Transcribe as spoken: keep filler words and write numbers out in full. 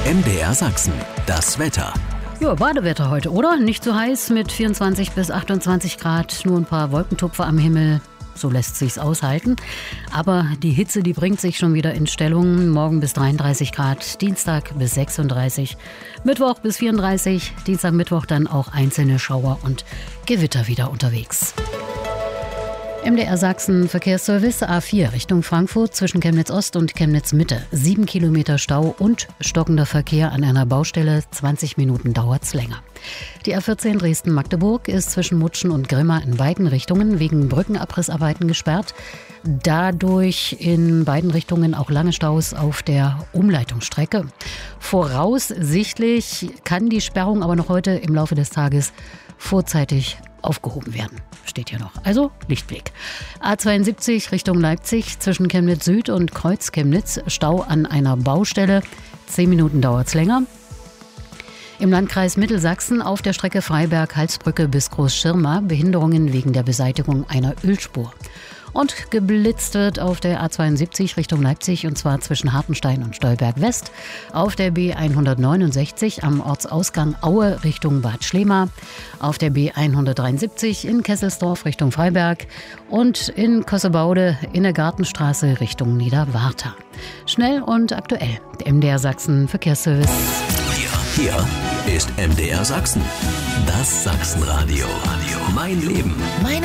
M D R Sachsen, das Wetter. Ja, Badewetter heute, oder? Nicht zu heiß mit vierundzwanzig bis achtundzwanzig Grad, nur ein paar Wolkentupfer am Himmel. So lässt sich's aushalten. Aber die Hitze, die bringt sich schon wieder in Stellung. Morgen bis dreiunddreißig Grad, Dienstag bis sechsunddreißig, Mittwoch bis vierunddreißig, Dienstag, Mittwoch dann auch einzelne Schauer und Gewitter wieder unterwegs. M D R Sachsen Verkehrsservice A vier Richtung Frankfurt zwischen Chemnitz Ost und Chemnitz Mitte. Sieben Kilometer Stau und stockender Verkehr an einer Baustelle. zwanzig Minuten dauert's länger. Die A vierzehn Dresden-Magdeburg ist zwischen Mutschen und Grimma in beiden Richtungen wegen Brückenabrissarbeiten gesperrt. Dadurch in beiden Richtungen auch lange Staus auf der Umleitungsstrecke. Voraussichtlich kann die Sperrung aber noch heute im Laufe des Tages vorzeitig aufgehoben werden. Steht hier noch. Also Lichtblick. A zweiundsiebzig Richtung Leipzig zwischen Chemnitz Süd und Kreuz Chemnitz. Stau an einer Baustelle. Zehn Minuten dauert's länger. Im Landkreis Mittelsachsen auf der Strecke Freiberg-Halsbrücke bis Großschirma Behinderungen wegen der Beseitigung einer Ölspur. Und geblitzt wird auf der A zweiundsiebzig Richtung Leipzig und zwar zwischen Hartenstein und Stolberg West, auf der B hundertneunundsechzig am Ortsausgang Aue Richtung Bad Schlema, auf der B hundertdreiundsiebzig in Kesselsdorf Richtung Freiberg und in Kossebaude in der Gartenstraße Richtung Niederwartha. Schnell und aktuell, der M D R Sachsen Verkehrsservice. Hier, hier ist M D R Sachsen, das Sachsenradio. Mein Leben, meine